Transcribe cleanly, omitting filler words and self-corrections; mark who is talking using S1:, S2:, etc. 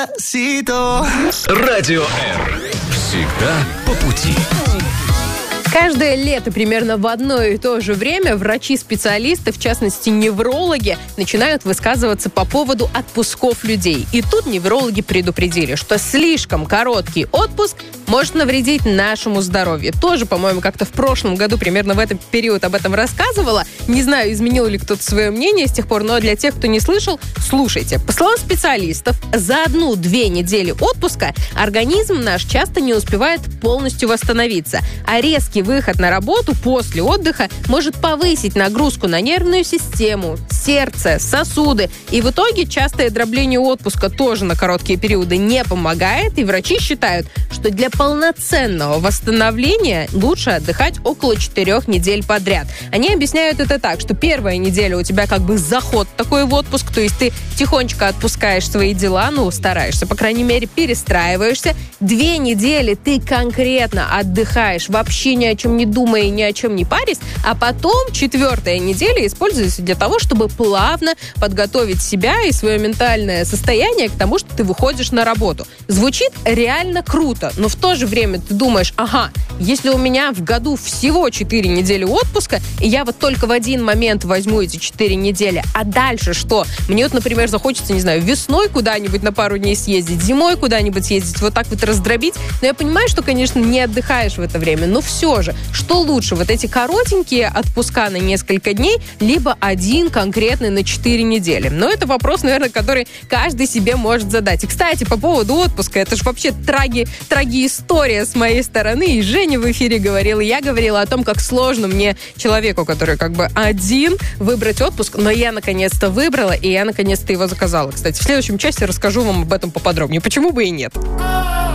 S1: Радио Р. Всегда по пути.
S2: Каждое лето примерно в одно и то же время врачи-специалисты, в частности неврологи, начинают высказываться по поводу отпусков людей. И тут неврологи предупредили, что слишком короткий отпуск может навредить нашему здоровью. Тоже, по-моему, как-то в прошлом году примерно в этот период об этом рассказывала. Не знаю, изменил ли кто-то свое мнение с тех пор, но для тех, кто не слышал, слушайте. По словам специалистов, за 1-2 недели отпуска организм наш часто не успевает полностью восстановиться, а резкий выход на работу после отдыха может повысить нагрузку на нервную систему, сердце, сосуды. И в итоге частое дробление отпуска тоже на короткие периоды не помогает, и врачи считают, что для полноценного восстановления лучше отдыхать около 4 недель подряд. Они объясняют это так, что первая неделя у тебя как бы заход такой в отпуск, то есть ты тихонечко отпускаешь свои дела, стараешься, по крайней мере, перестраиваешься. 2 недели ты конкретно отдыхаешь, вообще ни о чем не думая и ни о чем не парясь, а потом 4-я неделя используется для того, чтобы плавно подготовить себя и свое ментальное состояние к тому, что ты выходишь на работу. Звучит реально круто, но в то же время ты думаешь, если у меня в году всего 4 недели отпуска, и я вот только в один момент возьму эти 4 недели, а дальше что? Мне вот, например, захочется, не знаю, весной куда-нибудь на пару дней съездить, зимой куда-нибудь съездить, вот так вот раздробить. Но я понимаю, что, конечно, не отдыхаешь в это время, но все же, что лучше, вот эти коротенькие отпуска на несколько дней, либо один конкретный на 4 недели? Но это вопрос, наверное, который каждый себе может задать. И, кстати, по поводу отпуска, это же вообще трагистория с моей стороны, и Женя в эфире говорила, я говорила о том, как сложно мне, человеку, который как бы один, выбрать отпуск, но я наконец-то выбрала, и я наконец-то его заказала. Кстати, в следующем части расскажу вам об этом поподробнее. Почему бы и нет?